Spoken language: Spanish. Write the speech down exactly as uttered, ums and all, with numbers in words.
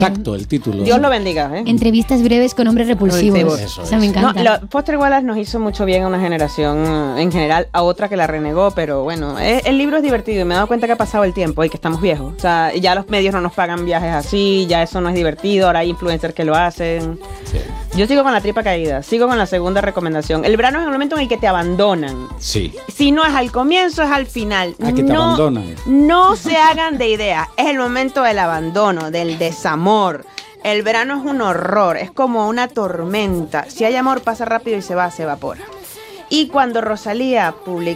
Tacto, el título. Dios lo bendiga, ¿eh? Entrevistas breves con hombres repulsivos. Eso Eso es. me encanta. No, lo, Foster Wallace nos hizo mucho bien a una generación en general, a otra que la renegó, pero bueno, es, el libro es divertido y me he dado cuenta que ha pasado el tiempo y que estamos viejos. O sea, ya los medios no nos pagan viajes así, ya eso no es divertido, ahora hay influencers que lo hacen. Sí. Yo sigo con la tripa caída, sigo con la segunda recomendación. El verano es el momento en el que te abandonan. Sí. Si no es al comienzo, es al final. Ah, que te no, abandonan. No se hagan de ideas. Es el momento del abandono, del desamor. El verano es un horror, es como una tormenta. Si hay amor, pasa rápido y se va, se evapora. Y cuando Rosalía publicó